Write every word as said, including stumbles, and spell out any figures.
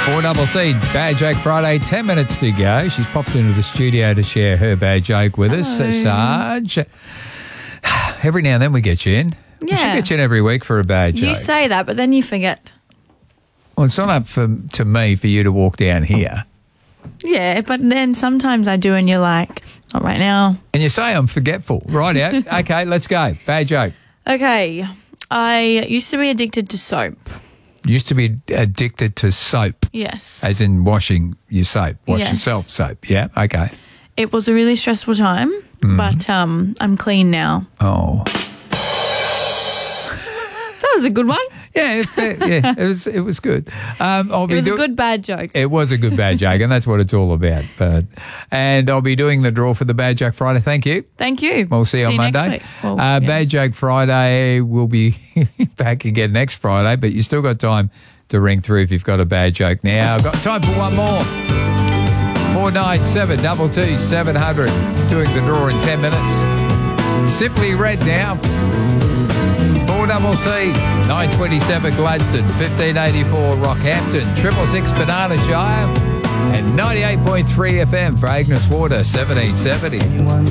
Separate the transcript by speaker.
Speaker 1: four double C, Bad Joke Friday, ten minutes to go. She's popped into the studio to share her bad joke with us.
Speaker 2: Hello.
Speaker 1: Sarge, every now and then we get you in. We should
Speaker 2: Yeah.
Speaker 1: get you in every week for a bad joke.
Speaker 2: You say that, but then you forget.
Speaker 1: Well, it's not up for, to me for you to walk down here.
Speaker 2: Yeah, but then sometimes I do and you're like, not right now.
Speaker 1: And you say I'm forgetful. Right out. Okay, let's go. Bad joke.
Speaker 2: Okay, I used to be addicted to soap.
Speaker 1: Used to be addicted to soap,
Speaker 2: Yes.
Speaker 1: as in washing your soap. Wash
Speaker 2: Yes.
Speaker 1: yourself soap. Yeah, okay.
Speaker 2: It was a really stressful time,
Speaker 1: Mm-hmm.
Speaker 2: but um, I'm clean now.
Speaker 1: Oh.
Speaker 2: That was a good one.
Speaker 1: Yeah, it, yeah, it was it was good. Um, I'll
Speaker 2: It
Speaker 1: be
Speaker 2: was
Speaker 1: do-
Speaker 2: a good bad joke.
Speaker 1: It was a good bad joke, and that's what it's all about. But and I'll be doing the draw for the Bad Joke Friday. Thank you.
Speaker 2: Thank you.
Speaker 1: We'll see you on
Speaker 2: next
Speaker 1: Monday.
Speaker 2: week. Well,
Speaker 1: uh,
Speaker 2: yeah.
Speaker 1: Bad Joke Friday will be back again next Friday, but you still got time to ring through if you've got a bad joke now. Got time for one more. four nine seven, two two, seven hundred. Doing the draw in ten minutes. Simply Red now. four double C, nine twenty-seven Gladstone, fifteen eighty-four Rockhampton, triple six Banana Gyre, and ninety-eight point three F M for Agnes Water, seventeen seventy.